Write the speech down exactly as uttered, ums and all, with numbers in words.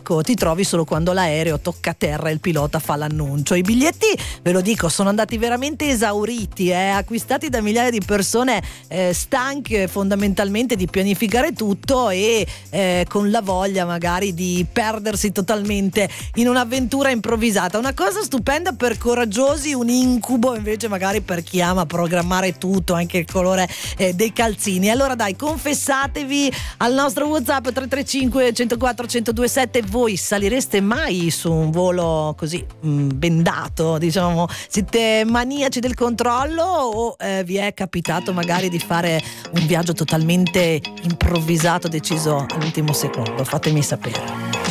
ecco, ti trovi solo quando l'aereo tocca terra e il pilota fa l'annuncio. I biglietti, ve lo dico, sono andati veramente esauriti, eh, acquistati da migliaia di persone eh, stanche fondamentalmente di pianificare tutto e eh, con la voglia magari di perdersi totalmente in un'avventura improvvisata. Una cosa stupenda per coraggiosi, un incubo invece magari per chi ama programmare tutto, anche il colore eh, dei calzini. Allora dai, confessatevi al nostro WhatsApp tre tre cinque uno zero quattro uno zero due sette. Voi salireste mai su un volo così mh, bendato, diciamo? Siete maniaci del controllo o eh, vi è capitato magari di fare un viaggio totalmente improvvisato, deciso all'ultimo secondo? Fatemi sapere.